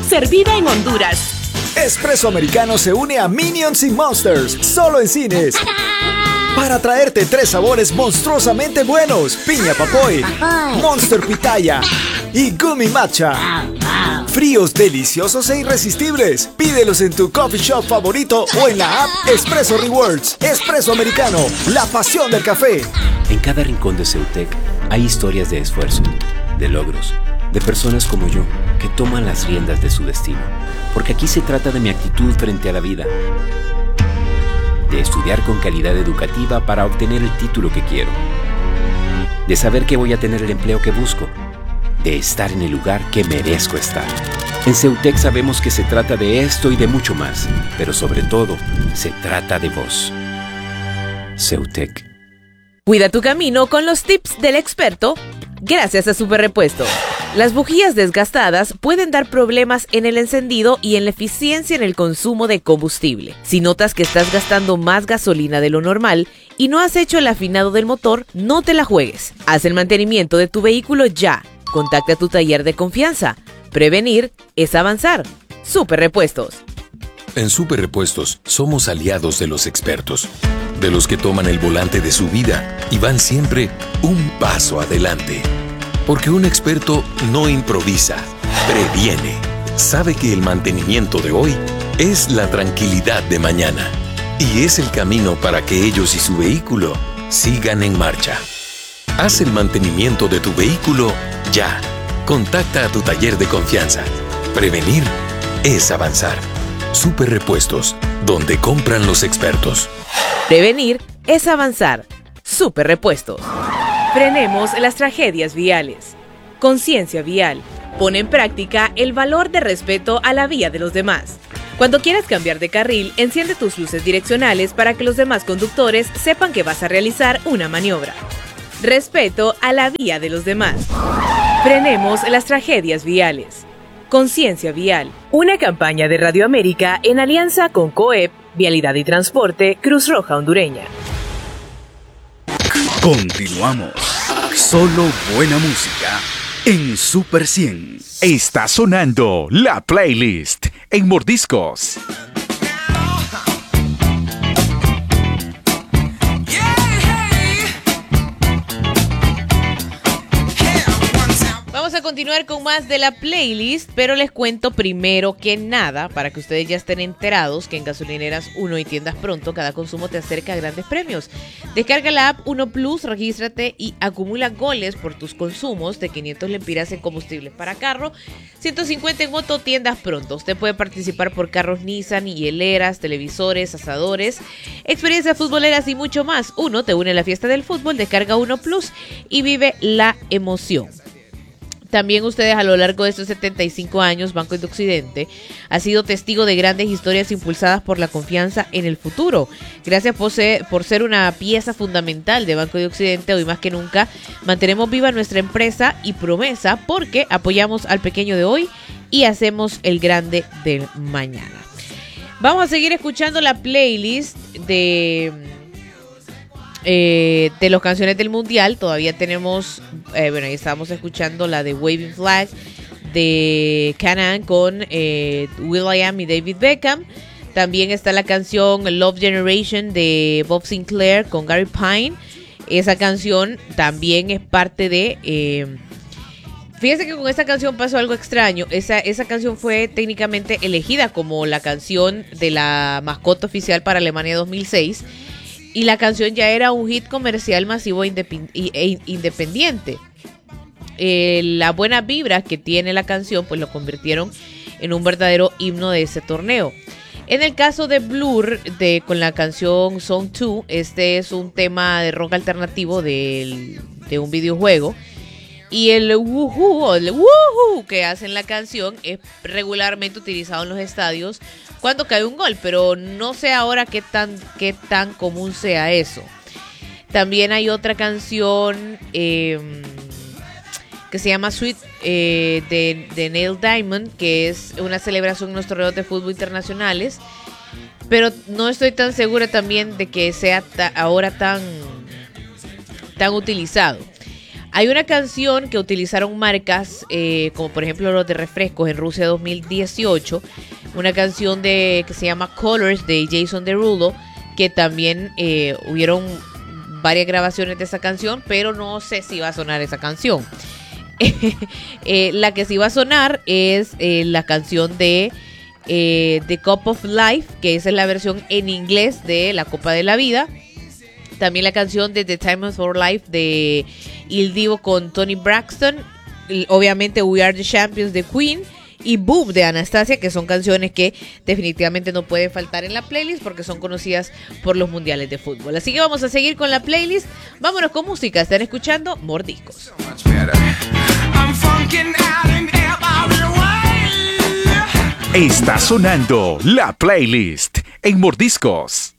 servida en Honduras. Espresso Americano se une a Minions y Monsters, solo en cines. Para traerte 3 sabores monstruosamente buenos: piña papoy, Monster pitaya y gummy matcha. Fríos, deliciosos e irresistibles. Pídelos en tu coffee shop favorito o en la app Espresso Rewards. Espresso Americano, la pasión del café. En cada rincón de Ceutec hay historias de esfuerzo, de logros, de personas como yo que toman las riendas de su destino. Porque aquí se trata de mi actitud frente a la vida, de estudiar con calidad educativa para obtener el título que quiero, de saber que voy a tener el empleo que busco, de estar en el lugar que merezco estar. En Ceutec sabemos que se trata de esto y de mucho más, pero sobre todo, se trata de vos. Ceutec. Cuida tu camino con los tips del experto, gracias a Super Repuesto. Las bujías desgastadas pueden dar problemas en el encendido y en la eficiencia en el consumo de combustible. Si notas que estás gastando más gasolina de lo normal y no has hecho el afinado del motor, no te la juegues. Haz el mantenimiento de tu vehículo ya. Contacta a tu taller de confianza. Prevenir es avanzar. Super Repuestos. En Super Repuestos somos aliados de los expertos, de los que toman el volante de su vida y van siempre un paso adelante. Porque un experto no improvisa, previene. Sabe que el mantenimiento de hoy es la tranquilidad de mañana y es el camino para que ellos y su vehículo sigan en marcha. Haz el mantenimiento de tu vehículo ya. Contacta a tu taller de confianza. Prevenir es avanzar. Super Repuestos, donde compran los expertos. Prevenir es avanzar. Super Repuestos. Frenemos las tragedias viales. Conciencia vial. Pone en práctica el valor de respeto a la vía de los demás. Cuando quieras cambiar de carril, enciende tus luces direccionales para que los demás conductores sepan que vas a realizar una maniobra. Respeto a la vía de los demás. Frenemos las tragedias viales. Conciencia vial. Una campaña de Radio América en alianza con COEP, Vialidad y Transporte, Cruz Roja Hondureña. Continuamos. Solo buena música en Super 100. Está sonando la playlist en Mordiscos. Vamos a continuar con más de la playlist, pero les cuento primero que nada, para que ustedes ya estén enterados, que en Gasolineras 1 y Tiendas Pronto, cada consumo te acerca a grandes premios. Descarga la app 1 Plus, regístrate y acumula goles por tus consumos de 500 lempiras en combustibles para carro, 150 en moto. Tiendas Pronto. Usted puede participar por carros Nissan, hieleras, televisores, asadores, experiencias futboleras y mucho más. Uno te une a la fiesta del fútbol, descarga 1 Plus y vive la emoción. También ustedes, a lo largo de estos 75 años, Banco de Occidente ha sido testigo de grandes historias impulsadas por la confianza en el futuro. Gracias por ser una pieza fundamental de Banco de Occidente. Hoy más que nunca mantenemos viva nuestra empresa y promesa, porque apoyamos al pequeño de hoy y hacemos el grande del mañana. Vamos a seguir escuchando la playlist de los canciones del mundial. Todavía tenemos, ahí estábamos escuchando la de Waving Flag de Canaan con will.i.am y David Beckham. También está la canción Love Generation de Bob Sinclair con Gary Pine. Esa canción también es parte de... fíjense que con esta canción pasó algo extraño. Esa canción fue técnicamente elegida como la canción de la mascota oficial para Alemania 2006. Y la canción ya era un hit comercial masivo e independiente. La buena vibra que tiene la canción pues lo convirtieron en un verdadero himno de ese torneo. En el caso de Blur, con la canción Song 2, este es un tema de rock alternativo de un videojuego. Y el woohoo que hacen la canción es regularmente utilizado en los estadios cuando cae un gol, pero no sé ahora qué tan común sea eso. También hay otra canción que se llama Sweet de Neil Diamond, que es una celebración en los torneos de fútbol internacionales, pero no estoy tan segura también de que sea ahora tan utilizado. Hay una canción que utilizaron marcas como por ejemplo los de refrescos en Rusia 2018, una canción que se llama Colors de Jason Derulo, que también hubieron varias grabaciones de esa canción, pero no sé si va a sonar esa canción. La que sí va a sonar es la canción de The Cup of Life, que esa es la versión en inglés de La Copa de la Vida. También la canción de The Time of Our Life de Il Divo con Tony Braxton. Y obviamente We Are the Champions de Queen. Y Boom de Anastasia, que son canciones que definitivamente no pueden faltar en la playlist porque son conocidas por los mundiales de fútbol. Así que vamos a seguir con la playlist. Vámonos con música. Están escuchando Mordiscos. Está sonando la playlist en Mordiscos.